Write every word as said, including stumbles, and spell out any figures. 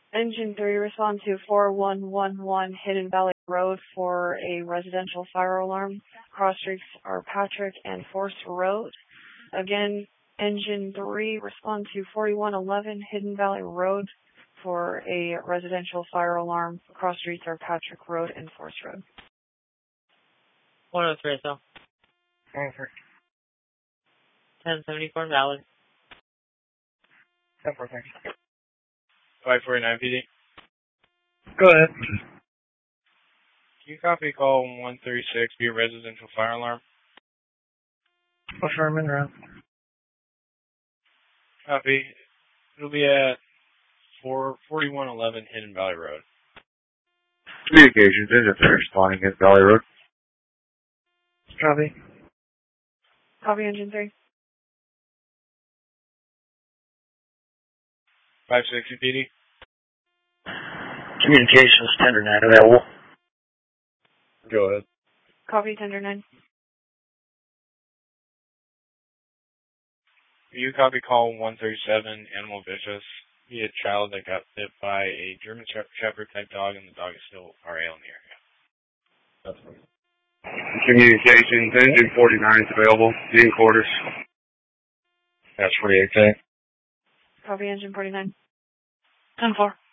Engine three, respond to four one one one Hidden Valley Road for a residential fire alarm. Cross streets are Patrick and Force Road. Again, Engine three, respond to forty-one eleven Hidden Valley Road for a residential fire alarm. Cross streets are Patrick Road and Force Road. one oh three, so. Over. ten seventy-four valid. ten four, thanks. five forty-nine P D. Go ahead. Can you copy call one thirty-six, be a residential fire alarm? Affirm and route. Copy. It'll be at four forty-one eleven Hidden Valley Road. Communications, engine three responding at Valley Road. Copy. Copy, Engine three. five sixty P D. Communications, tender nine available. Go ahead. Copy, Tender nine. You copy call one thirty-seven, Animal Vicious. Be a child that got bit by a German Shepherd type dog, and the dog is still R A in the area. That's fine. Communications, engine forty-nine is available. Be in quarters. That's forty-eight, okay. Copy, Engine forty-nine. ten four.